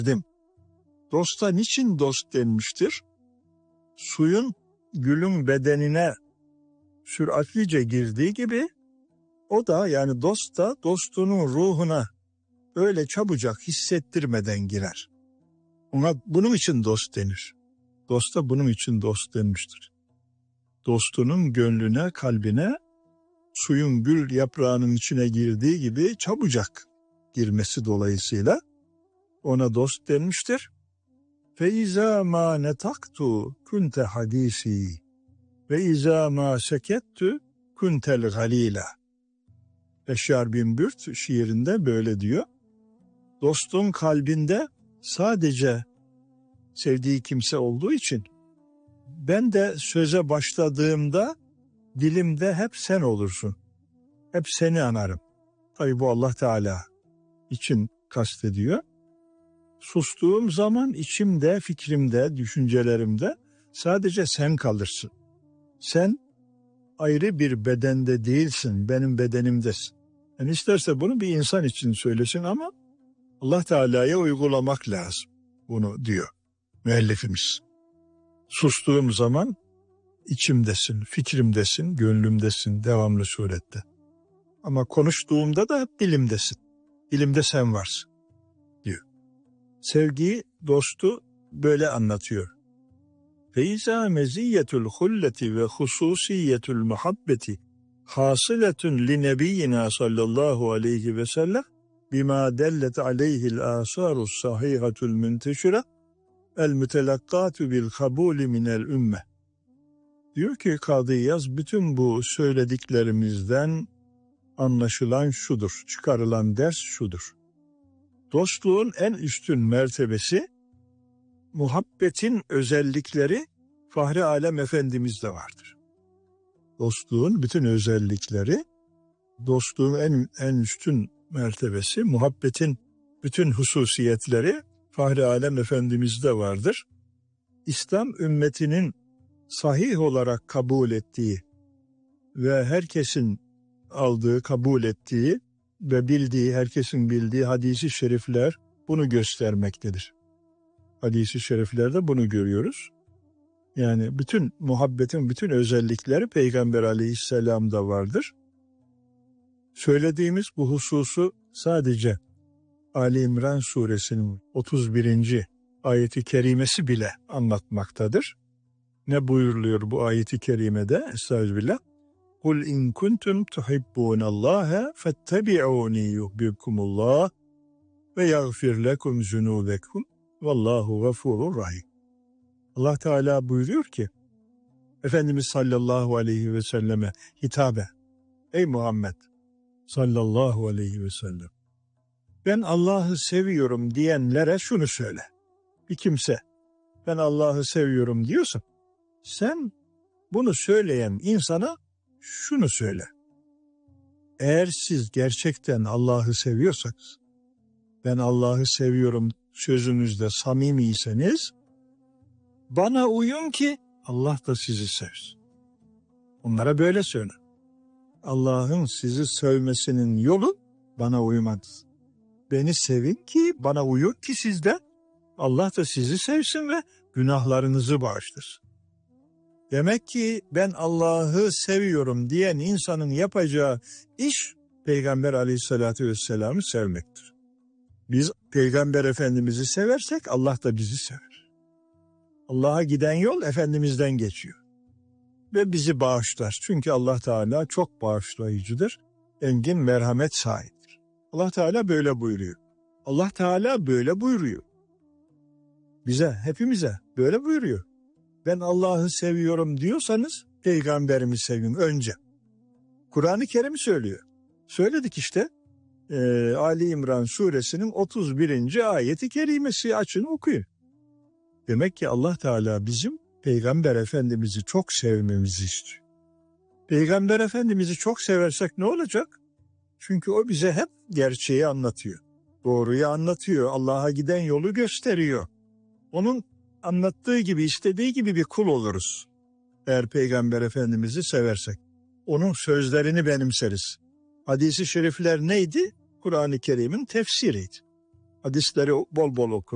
Dosta niçin dost denmiştir? Suyun gülün bedenine süratlice girdiği gibi o da, yani dost da dostunun ruhuna öyle çabucak hissettirmeden girer. Ona bunun için dost denir. Dosta bunun için dost denmiştir. Dostunun gönlüne, kalbine suyun gül yaprağının içine girdiği gibi çabucak girmesi dolayısıyla ona dost denmiştir. فَاِذَا مَا نَتَقْتُ كُنْتَ حَد۪يس۪ي وَاِذَا مَا سَكَتْتُ كُنْتَ الْغَل۪يلَ. Beşşar bin Bürt şiirinde böyle diyor. Dostun kalbinde sadece sevdiği kimse olduğu için ben de söze başladığımda dilimde hep sen olursun. Hep seni anarım. Tabi bu Allah Teala için kastediyor. Sustuğum zaman içimde, fikrimde, düşüncelerimde sadece sen kalırsın. Sen ayrı bir bedende değilsin, benim bedenimdesin. Yani isterse bunu bir insan için söylesin ama Allah Teala'ya uygulamak lazım bunu diyor müellifimiz. Sustuğum zaman içimdesin, fikrimdesin, gönlümdesin devamlı surette. Ama konuştuğumda da hep dilimdesin. Dilimde sen varsın diyor. Sevgiyi, dostu böyle anlatıyor. Feyza meziyyetul hulleti ve hususiyetul muhabbeti hasiletun li nebiyyina sallallahu aleyhi ve sellem bima dellet aleyhil asarus sahihatul münteşire el mütelakkatu bil kabuli minel ümme. Diyor ki Kadı İyaz, bütün bu söylediklerimizden anlaşılan şudur, çıkarılan ders şudur. Dostluğun en üstün mertebesi, muhabbetin özellikleri Fahri Alem Efendimiz'de vardır. Dostluğun bütün özellikleri, dostluğun en üstün mertebesi, muhabbetin bütün hususiyetleri Fahri Alem Efendimiz'de vardır. İslam ümmetinin sahih olarak kabul ettiği ve herkesin aldığı, kabul ettiği ve bildiği, herkesin bildiği hadis-i şerifler bunu göstermektedir. Hadis-i şeriflerde bunu görüyoruz. Yani bütün muhabbetin bütün özellikleri Peygamber Aleyhisselam'da vardır. Söylediğimiz bu hususu sadece Ali İmran suresinin 31. ayeti kerimesi bile anlatmaktadır. Ne buyuruluyor bu ayeti kerimede? Estağfirullah. Kul in kuntum tuhibbunallaha fettebi'uni yuhibbukumullah ve yaghfir lekum zunubekum vallahu gafurur rahim. Allah Teala buyuruyor ki Efendimiz sallallahu aleyhi ve selleme hitabe, ey Muhammed sallallahu aleyhi ve sellem, ben Allah'ı seviyorum diyenlere şunu söyle. Bir kimse ben Allah'ı seviyorum diyorsa sen bunu söyleyen insana şunu söyle. Eğer siz gerçekten Allah'ı seviyorsanız, ben Allah'ı seviyorum sözünüzde samimiyseniz, bana uyun ki Allah da sizi sevsin. Onlara böyle söyle. Allah'ın sizi sevmesinin yolu bana uymanız. Beni sevin ki, bana uyun ki sizden Allah da sizi sevsin ve günahlarınızı bağışlasın. Demek ki ben Allah'ı seviyorum diyen insanın yapacağı iş Peygamber Aleyhisselatü Vesselam'ı sevmektir. Biz Peygamber Efendimiz'i seversek Allah da bizi sever. Allah'a giden yol Efendimiz'den geçiyor. Ve bizi bağışlar. Çünkü Allah Teala çok bağışlayıcıdır. Engin merhamet sahiptir. Allah Teala böyle buyuruyor. Allah Teala böyle buyuruyor. Bize, hepimize böyle buyuruyor. Ben Allah'ı seviyorum diyorsanız Peygamberimi sevin önce. Kur'an-ı Kerim söylüyor. Söyledik işte. Ali İmran suresinin 31. ayeti kerimesi, açın okuyun. Demek ki Allah Teala bizim Peygamber Efendimiz'i çok sevmemizi istiyor. Peygamber Efendimiz'i çok seversek ne olacak? Çünkü o bize hep gerçeği anlatıyor. Doğruyu anlatıyor. Allah'a giden yolu gösteriyor. Onun anlattığı gibi, istediği gibi bir kul oluruz. Eğer Peygamber Efendimiz'i seversek. Onun sözlerini benimseriz. Hadis-i şerifler neydi? Kur'an-ı Kerim'in tefsiriydi. Hadisleri bol bol okur.